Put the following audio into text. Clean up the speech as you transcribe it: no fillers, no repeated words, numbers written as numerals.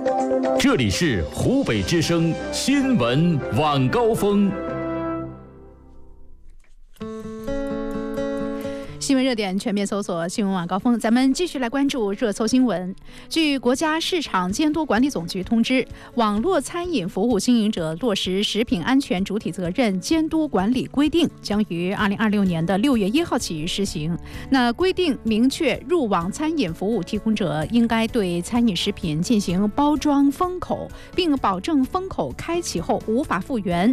这里是湖北之声新闻晚高峰。 新闻热点全面搜索新闻晚高峰，咱们继续来关注热搜新闻。据国家市场监督管理总局通知，网络餐饮服务经营者落实食品安全主体责任监督管理规定将于2026年的6月1号起施行。那规定明确，入网餐饮服务提供者应该对餐饮食品进行包装封口，并保证封口开启后无法复原，